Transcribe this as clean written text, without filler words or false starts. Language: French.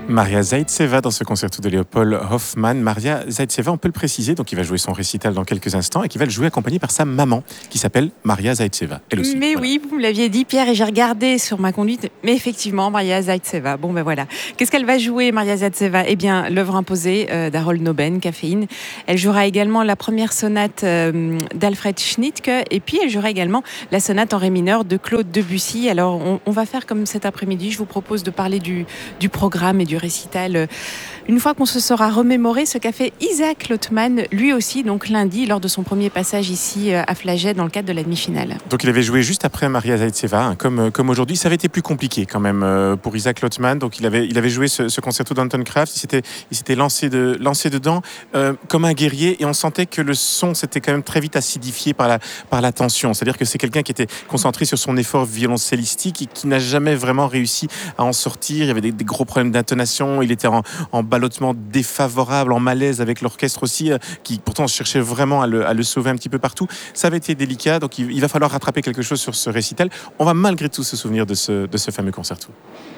Maria Zaïtseva dans ce concerto de Léopold Hoffmann. Maria Zaïtseva, on peut le préciser, donc il va jouer son récital dans quelques instants et qui va le jouer accompagné par sa maman qui s'appelle Maria Zaïtseva, elle aussi. Mais Voilà. oui, vous me l'aviez dit, Pierre, et j'ai regardé sur ma conduite. Mais effectivement, Maria Zaïtseva. Bon, ben voilà. Qu'est-ce qu'elle va jouer, Maria Zaïtseva? Eh bien, l'œuvre imposée d'Harold Noben, Caféine. Elle jouera également la première sonate d'Alfred Schnittke. Et puis, elle jouera également la sonate en ré mineur de Claude Debussy. Alors, on va faire comme cet après-midi. Je vous propose de parler du programme et du récital. Une fois qu'on se sera remémoré ce qu'a fait Isaac Lautman, lui aussi, donc lundi, lors de son premier passage ici à Flagey dans le cadre de la demi-finale. Donc il avait joué juste après Maria Zaïtseva, hein, comme aujourd'hui. Ça avait été plus compliqué quand même pour Isaac Lautman. Donc il avait joué ce concerto d'Anton Kraft. Il s'était lancé dedans comme un guerrier, et on sentait que le son s'était quand même très vite acidifié par la tension. C'est-à-dire que c'est quelqu'un qui était concentré sur son effort violoncellistique et qui n'a jamais vraiment réussi à en sortir. Il y avait des gros problèmes d'intonation. Il était en ballottement défavorable, en malaise avec l'orchestre aussi, qui pourtant cherchait vraiment à le sauver un petit peu partout. Ça avait été délicat, donc il va falloir rattraper quelque chose sur ce récital. On va malgré tout se souvenir de ce fameux concerto.